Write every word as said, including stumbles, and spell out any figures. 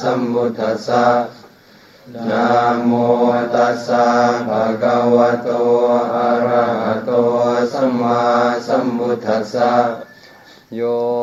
สัมพุทธัสสะนะโมตัสสะภะคะวะโตอะระหะโตสัมมาสัมพุทธัสสะโย